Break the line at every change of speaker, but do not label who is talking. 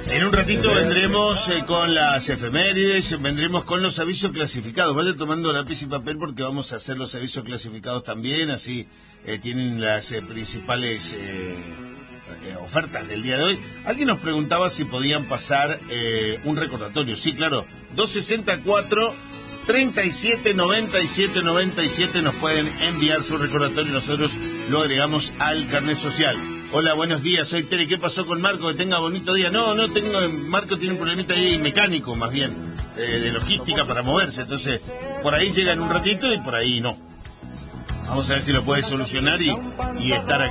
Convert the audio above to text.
En un ratito vendremos con las efemérides, vendremos con los avisos clasificados. Vaya tomando lápiz y papel porque vamos a hacer los avisos clasificados también, así tienen las principales ofertas del día de hoy. Alguien nos preguntaba si podían pasar un recordatorio. Sí, claro, 264 37 97 97 nos pueden enviar su recordatorio y nosotros lo agregamos al carnet social. Hola, buenos días, soy Tere. ¿Qué pasó con Marco? Que tenga bonito día. No tengo. Marco tiene un problemita ahí mecánico, más bien, de logística para moverse. Entonces, por ahí llega en un ratito y por ahí no. Vamos a ver si lo puede solucionar y estar aquí.